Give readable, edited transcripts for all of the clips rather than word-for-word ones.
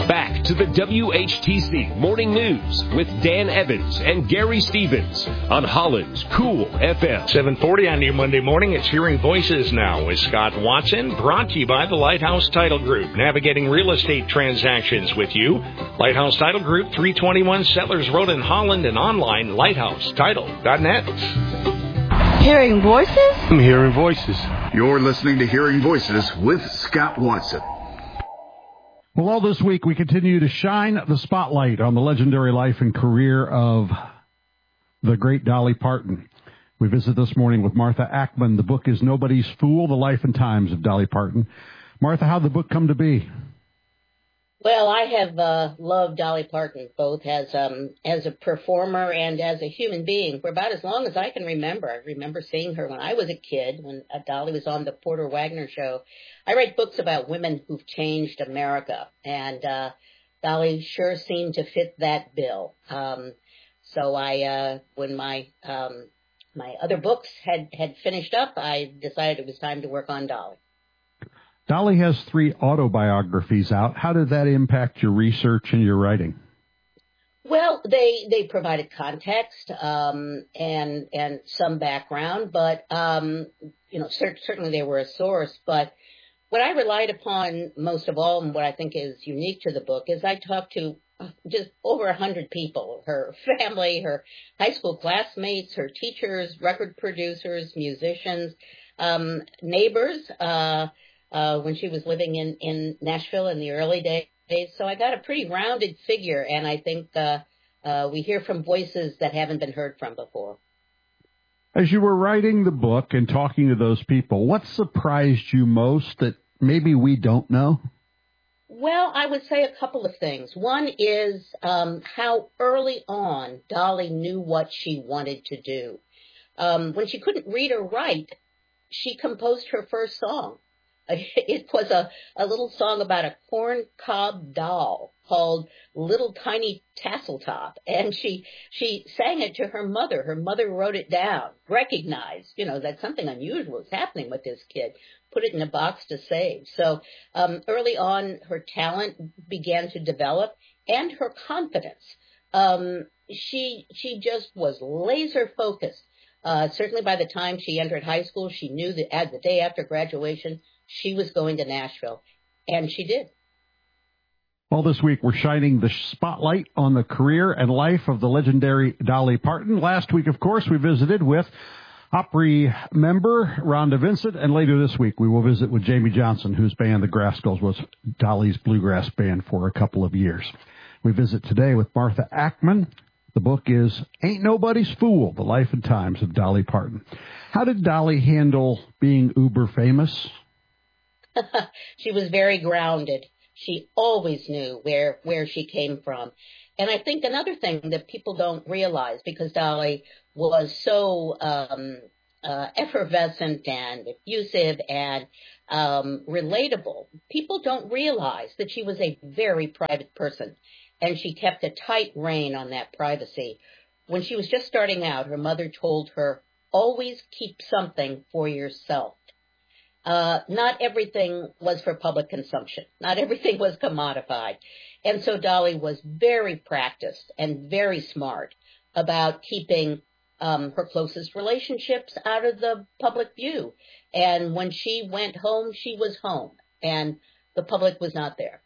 Back to the WHTC Morning News with Dan Evans and Gary Stevens on Holland's Cool FM. 7:40 on your Monday morning. It's Hearing Voices now with Scott Watson, brought to you by the Lighthouse Title Group, navigating real estate transactions with you. Lighthouse Title Group, 321 Settlers Road in Holland, and online, lighthousetitle.net. Hearing Voices? I'm Hearing Voices. You're listening to Hearing Voices with Scott Watson. Well, all this week, we continue to shine the spotlight on the legendary life and career of the great Dolly Parton. We visit this morning with Martha Ackman. The book is Nobody's Fool, The Life and Times of Dolly Parton. Martha, how'd the book come to be? Well, I have loved Dolly Parton, both as a performer and as a human being, for about as long as I can remember. I remember seeing her when I was a kid, when Dolly was on the Porter Wagner show. I write books about women who've changed America, and Dolly sure seemed to fit that bill. So when my other books had finished up, I decided it was time to work on Dolly. Dolly has 3 autobiographies out. How did that impact your research and your writing? Well, they provided context and some background, but certainly they were a source. But what I relied upon most of all, and what I think is unique to the book, is I talked to just over 100 people: her family, her high school classmates, her teachers, record producers, musicians, neighbors. When she was living in Nashville in the early days. So I got a pretty rounded figure, and I think we hear from voices that haven't been heard from before. As you were writing the book and talking to those people, what surprised you most that maybe we don't know? Well, I would say a couple of things. One is how early on Dolly knew what she wanted to do. When she couldn't read or write, she composed her first song. It was a little song about a corn cob doll called Little Tiny Tasseltop, and she sang it to her mother. Her mother wrote it down, recognized, that something unusual was happening with this kid, put it in a box to save. So early on, her talent began to develop, and her confidence. She just was laser focused. Certainly by the time she entered high school, she knew that at the day after graduation, she was going to Nashville, and she did. Well, this week we're shining the spotlight on the career and life of the legendary Dolly Parton. Last week, of course, we visited with Opry member Rhonda Vincent, and later this week we will visit with Jamie Johnson, whose band, the Grascals, was Dolly's bluegrass band for a couple of years. We visit today with Martha Ackman. The book is Ain't Nobody's Fool, The Life and Times of Dolly Parton. How did Dolly handle being uber famous? She was very grounded. She always knew where she came from. And I think another thing that people don't realize, because Dolly was so effervescent and effusive and relatable, people don't realize that she was a very private person, and she kept a tight rein on that privacy. When she was just starting out, her mother told her, always keep something for yourself. Not everything was for public consumption. Not everything was commodified. And so Dolly was very practiced and very smart about keeping her closest relationships out of the public view. And when she went home, she was home, and the public was not there.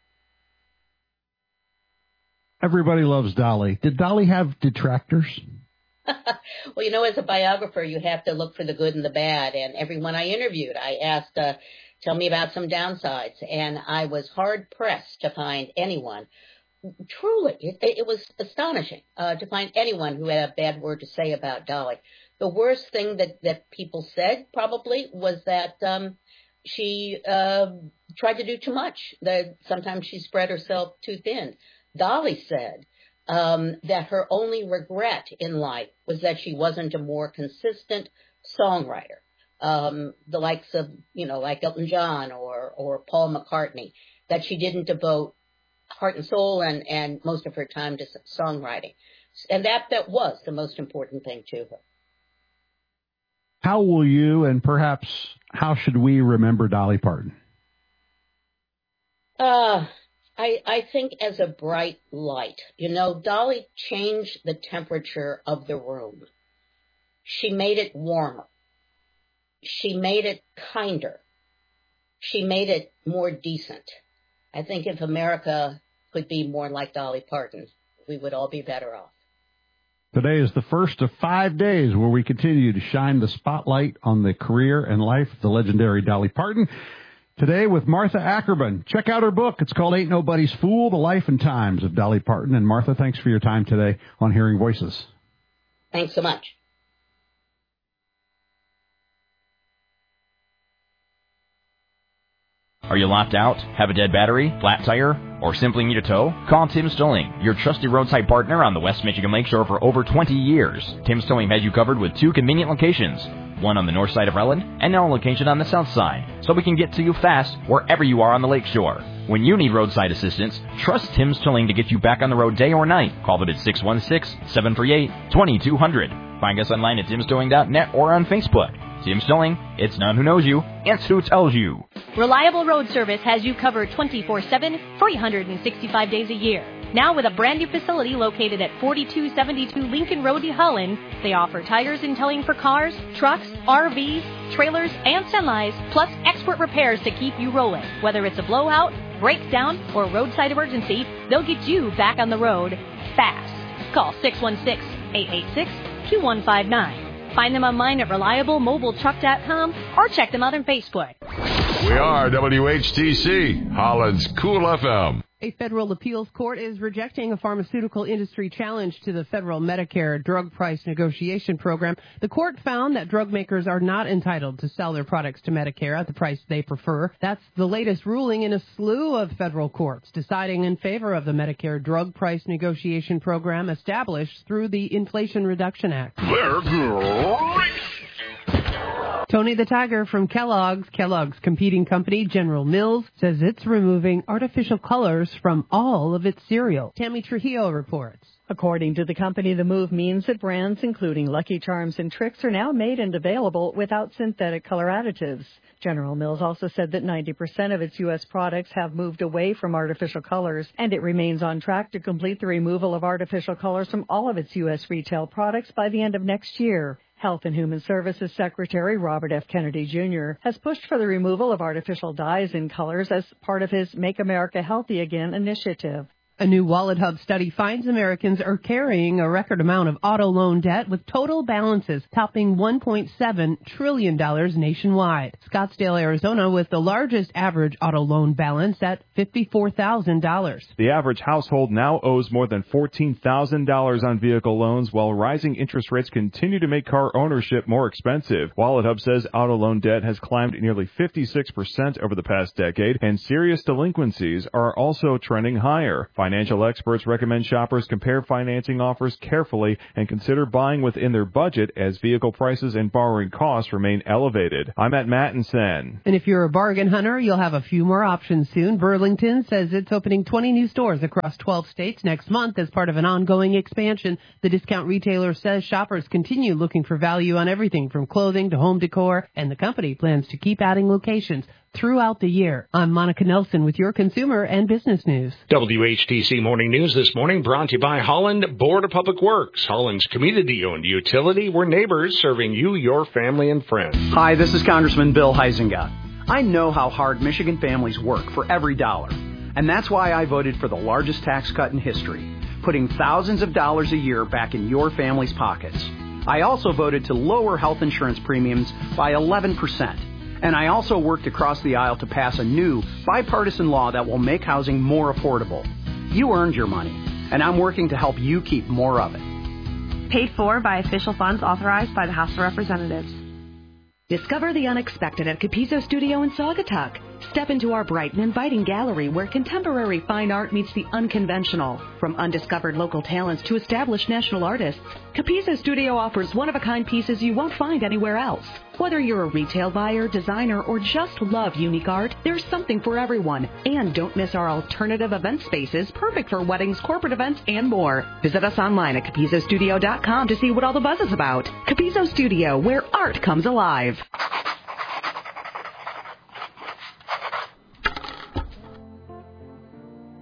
Everybody loves Dolly. Did Dolly have detractors? Well, as a biographer, you have to look for the good and the bad. And everyone I interviewed, I asked, tell me about some downsides. And I was hard-pressed to find anyone. Truly, it was astonishing to find anyone who had a bad word to say about Dolly. The worst thing that people said probably was that she tried to do too much, that sometimes she spread herself too thin. Dolly said that her only regret in life was that she wasn't a more consistent songwriter, the likes of, like Elton John or Paul McCartney, that she didn't devote heart and soul and most of her time to songwriting. And that was the most important thing to her. How will you, and perhaps how should we remember Dolly Parton? I think as a bright light. You know, Dolly changed the temperature of the room. She made it warmer. She made it kinder. She made it more decent. I think if America could be more like Dolly Parton, we would all be better off. Today is the first of 5 days where we continue to shine the spotlight on the career and life of the legendary Dolly Parton. Today with Martha Ackerman. Check out her book. It's called Ain't Nobody's Fool, The Life and Times of Dolly Parton. And Martha, thanks for your time today on Hearing Voices. Thanks so much. Are you locked out, have a dead battery, flat tire, or simply need a tow? Call Tim Stilling, your trusted roadside partner on the West Michigan Lakeshore for over 20 years. Tim Stilling has you covered with 2 convenient locations, one on the north side of Redland and now a location on the south side, so we can get to you fast wherever you are on the lakeshore. When you need roadside assistance, trust Tim Stilling to get you back on the road day or night. Call them at 616-738-2200. Find us online at timstilling.net or on Facebook. Tim Stilling, it's not who knows you, it's who tells you. Reliable Road Service has you covered 24/7, 365 days a year. Now with a brand new facility located at 4272 Lincoln Road, Holland, they offer tires and towing for cars, trucks, RVs, trailers, and semis, plus expert repairs to keep you rolling. Whether it's a blowout, breakdown, or roadside emergency, they'll get you back on the road fast. Call 616-886-2159. Find them online at reliablemobiletruck.com or check them out on Facebook. We are WHTC, Holland's Cool FM. A federal appeals court is rejecting a pharmaceutical industry challenge to the federal Medicare drug price negotiation program. The court found that drug makers are not entitled to sell their products to Medicare at the price they prefer. That's the latest ruling in a slew of federal courts deciding in favor of the Medicare drug price negotiation program established through the Inflation Reduction Act. They're great. Tony the Tiger from Kellogg's competing company, General Mills, says it's removing artificial colors from all of its cereal. Tammy Trujillo reports. According to the company, the move means that brands including Lucky Charms and Trix are now made and available without synthetic color additives. General Mills also said that 90% of its U.S. products have moved away from artificial colors, and it remains on track to complete the removal of artificial colors from all of its U.S. retail products by the end of next year. Health and Human Services Secretary Robert F. Kennedy Jr. has pushed for the removal of artificial dyes and colors as part of his Make America Healthy Again initiative. A new Wallet Hub study finds Americans are carrying a record amount of auto loan debt, with total balances topping $1.7 trillion nationwide. Scottsdale, Arizona, with the largest average auto loan balance at $54,000. The average household now owes more than $14,000 on vehicle loans, while rising interest rates continue to make car ownership more expensive. Wallet Hub says auto loan debt has climbed nearly 56% over the past decade, and serious delinquencies are also trending higher. Financial experts recommend shoppers compare financing offers carefully and consider buying within their budget as vehicle prices and borrowing costs remain elevated. I'm at Mattinson. And if you're a bargain hunter, you'll have a few more options soon. Burlington says it's opening 20 new stores across 12 states next month as part of an ongoing expansion. The discount retailer says shoppers continue looking for value on everything from clothing to home decor, and the company plans to keep adding locations throughout the year. I'm Monica Nelson with your consumer and business news. WHTC Morning News this morning brought to you by Holland Board of Public Works. Holland's community-owned utility. We're neighbors serving you, your family, and friends. Hi, this is Congressman Bill Huizenga. I know how hard Michigan families work for every dollar. And that's why I voted for the largest tax cut in history, putting thousands of dollars a year back in your family's pockets. I also voted to lower health insurance premiums by 11%. And I also worked across the aisle to pass a new bipartisan law that will make housing more affordable. You earned your money, and I'm working to help you keep more of it. Paid for by official funds authorized by the House of Representatives. Discover the unexpected at Capizzo Studio in Saugatuck. Step into our bright and inviting gallery where contemporary fine art meets the unconventional. From undiscovered local talents to established national artists, Capizzo Studio offers one-of-a-kind pieces you won't find anywhere else. Whether you're a retail buyer, designer, or just love unique art, there's something for everyone. And don't miss our alternative event spaces, perfect for weddings, corporate events, and more. Visit us online at CapizzoStudio.com to see what all the buzz is about. Capizzo Studio, where art comes alive.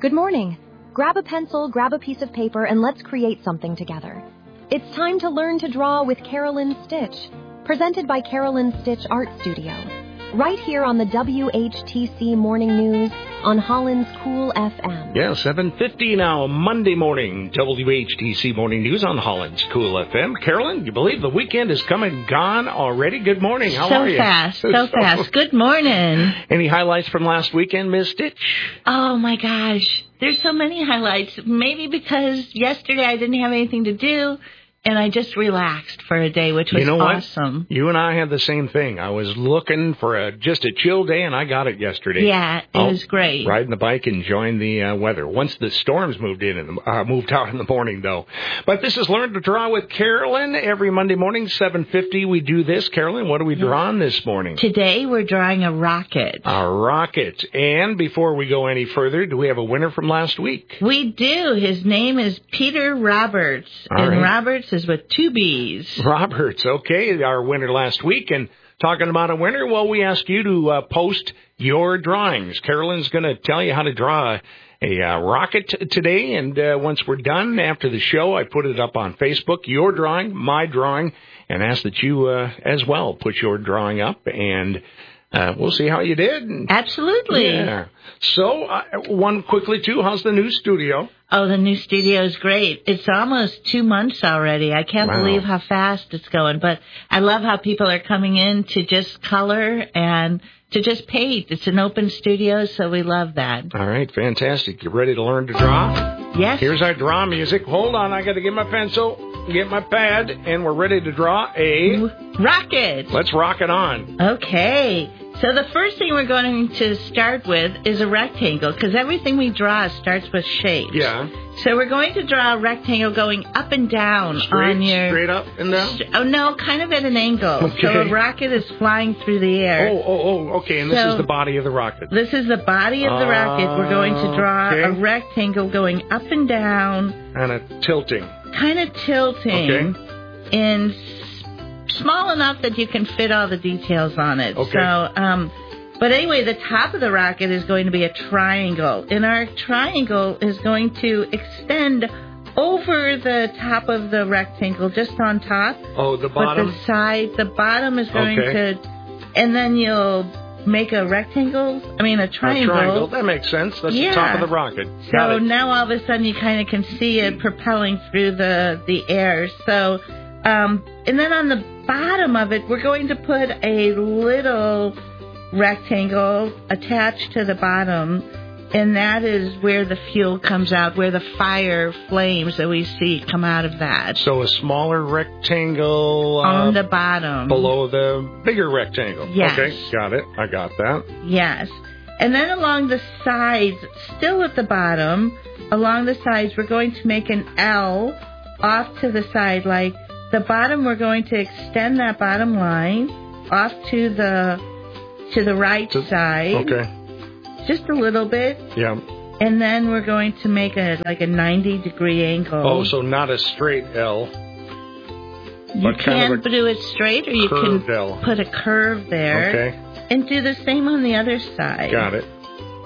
Good morning. Grab a pencil, grab a piece of paper, and let's create something together. It's time to learn to draw with Carolyn Stitch, presented by Carolyn Stitch Art Studio. Right here on the WHTC Morning News on Holland's Cool FM. Yeah, 7:50 now, Monday morning, WHTC Morning News on Holland's Cool FM. Carolyn, you believe the weekend is come and gone already? Good morning. How are you? So fast. Good morning. Any highlights from last weekend, Ms. Stitch? Oh, my gosh. There's so many highlights. Maybe because yesterday I didn't have anything to do. And I just relaxed for a day, which was awesome. What? You and I had the same thing. I was looking for just a chill day, and I got it yesterday. Yeah, it was great. Riding the bike, enjoying the weather. Once the storms moved out in the morning, though. But this is Learn to Draw with Carolyn. Every Monday morning, 7:50, we do this. Carolyn, what are we drawing this morning? Today, we're drawing a rocket. A rocket. And before we go any further, do we have a winner from last week? We do. His name is Peter Roberts. All right. Roberts is with 2 B's. Roberts, okay, our winner last week. And talking about a winner, well, we asked you to post your drawings. Carolyn's going to tell you how to draw a rocket today. And once we're done after the show, I put it up on Facebook, your drawing, my drawing, and ask that you as well put your drawing up. And we'll see how you did. Absolutely. Yeah. So, one quickly, too, how's the new studio? Oh, the new studio is great. It's almost 2 months already. I can't believe how fast it's going. But I love how people are coming in to just color and to just paint. It's an open studio, so we love that. All right, fantastic. You ready to learn to draw? Yes. Here's our draw music. Hold on, I got to get my pencil, get my pad, and we're ready to draw a rocket. Let's rock it on. Okay. So the first thing we're going to start with is a rectangle, because everything we draw starts with shapes. Yeah. So we're going to draw a rectangle going up and down on your... Straight up and down? Oh, no, kind of at an angle. Okay. So a rocket is flying through the air. Okay, and this is the body of the rocket. This is the body of the rocket. We're going to draw a rectangle going up and down. And a tilting. Kind of tilting. Okay. And small enough that you can fit all the details on it. Okay. So, but anyway, the top of the rocket is going to be a triangle. And our triangle is going to extend over the top of the rectangle, just on top. Oh, the bottom? But the bottom is going to, and then you'll make a rectangle, a triangle. A triangle, that makes sense. That's the top of the rocket. So now all of a sudden you kind of can see it propelling through the air. So, and then on the bottom of it, we're going to put a little rectangle attached to the bottom, and that is where the fuel comes out, where the fire flames that we see come out of that. So a smaller rectangle on the bottom, below the bigger rectangle. Yes. Okay, got it. I got that. Yes. And then along the sides, still at the bottom, along the sides, we're going to make an L off to the side, like the bottom. We're going to extend that bottom line off to the right side. Okay. Just a little bit. Yeah. And then we're going to make a 90-degree angle. Oh, so not a straight L. You can do it straight, or you can L. put a curve there. Okay. And do the same on the other side. Got it.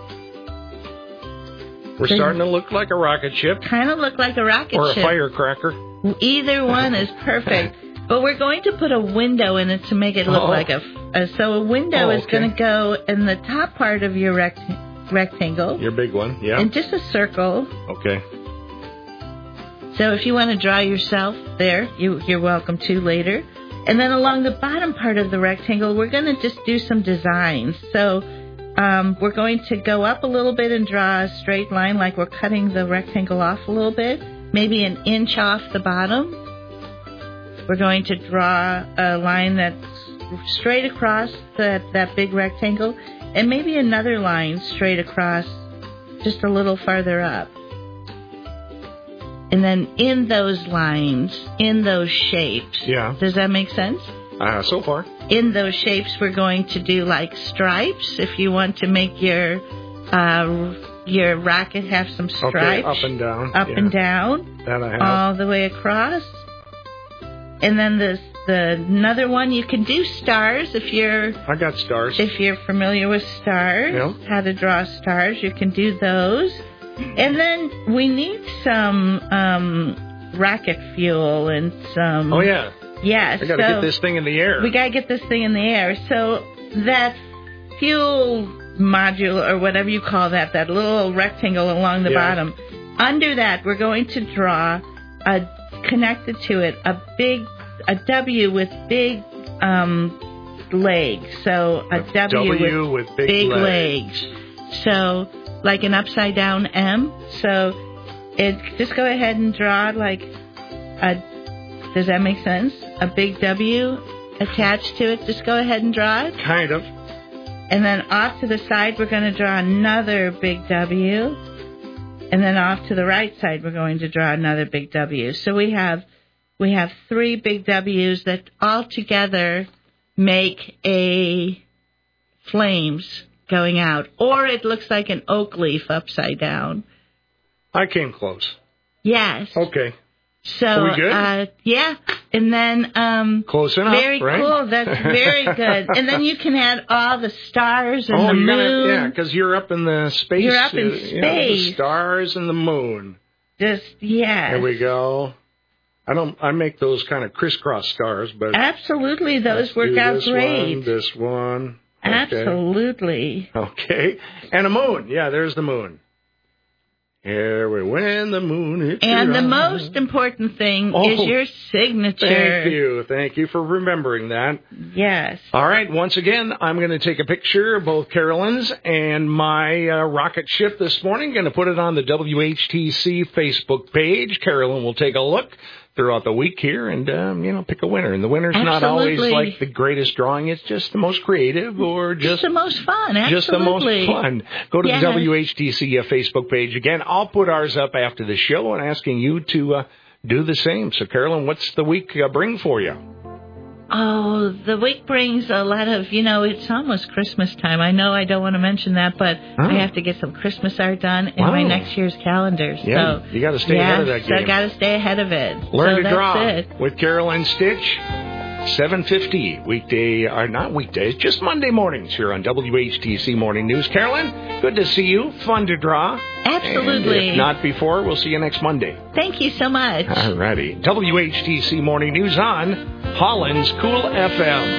We're starting to look like a rocket ship. Kind of look like a rocket ship. Or a firecracker. Either one is perfect. But we're going to put a window in it to make it look like so a window is going to go in the top part of your rectangle. Your big one, yeah. And just a circle. Okay. So if you want to draw yourself there, you're welcome to later. And then along the bottom part of the rectangle, we're going to just do some designs. So we're going to go up a little bit and draw a straight line, like we're cutting the rectangle off a little bit, maybe an inch off the bottom. We're going to draw a line that's straight across that big rectangle, and maybe another line straight across just a little farther up. And then in those lines, in those shapes. Yeah. Does that make sense? So far. In those shapes, we're going to do like stripes. If you want to make your rocket have some stripes. Okay, up and down. Up and down. That I have. All the way across. And then another one, you can do stars if you're... I got stars. If you're familiar with stars, how to draw stars, you can do those. And then we need some rocket fuel and some... Oh, yeah. Yes. We got to get this thing in the air. We got to get this thing in the air. So that fuel module, or whatever you call that little rectangle along the bottom, under that we're going to draw, connected to it, a W with big legs. So a W with big legs. So like an upside down M. So just go ahead and draw like does that make sense? A big W attached to it. Just go ahead and draw it. Kind of. And then off to the side, we're going to draw another big W. And then off to the right side, we're going to draw another big W. So we have 3 big W's that all together make a flames going out. Or it looks like an oak leaf upside down. I came close. Yes. Okay. So, are we good? Yeah. And then, close enough, very right? cool. That's very good. And then you can add all the stars and the moon. Yeah, because you're up in the space. You're up in space. The stars and the moon. Yes. There we go. I make those kind of crisscross stars, but absolutely, those work out great. This one. Okay. Absolutely. Okay. And a moon. Yeah, there's the moon. Here we when the moon hits and your the eyes. most important thing is your signature. Thank you for remembering that. Yes. All right, once again, I'm going to take a picture of both Carolyn's and my rocket ship this morning. Going to put it on the WHTC Facebook page. Carolyn will take a look throughout the week here and, pick a winner. And the winner's not always like the greatest drawing. It's just the most creative or just the most fun. Absolutely. Just the most fun. Go to the WHTC Facebook page. Again, I'll put ours up after the show and asking you to do the same. So, Carolyn, what's the week bring for you? Oh, the week brings a lot of, it's almost Christmas time. I know I don't want to mention that, but I have to get some Christmas art done in my next year's calendar. Yeah, so, you got to stay ahead of that game. So I got to stay ahead of it. Learn to that's draw it. with Carolyn Stitch. 7:50 weekday, or not weekdays, just Monday mornings here on WHTC Morning News. Carolyn, good to see you. Fun to draw. Absolutely. And if not before, we'll see you next Monday. Thank you so much. All righty. WHTC Morning News on Holland's Cool FM.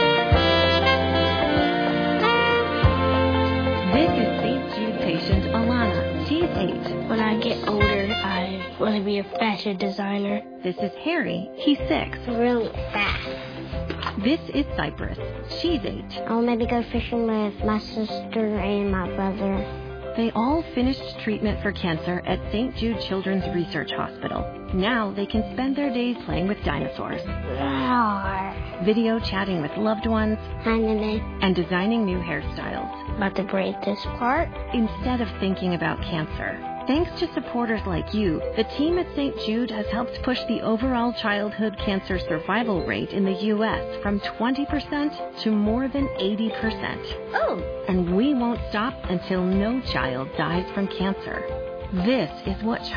This is St. Jude patient Alana. She's 8. When I get older, I want to be a fashion designer. This is Harry. He's 6. Really fast. This is Cypress. She's 8. I'll maybe go fishing with my sister and my brother. They all finished treatment for cancer at St. Jude Children's Research Hospital. Now they can spend their days playing with dinosaurs, video chatting with loved ones, and designing new hairstyles. About to braid this part. Instead of thinking about cancer. Thanks to supporters like you, the team at St. Jude has helped push the overall childhood cancer survival rate in the U.S. from 20% to more than 80%. Oh! And we won't stop until no child dies from cancer. This is what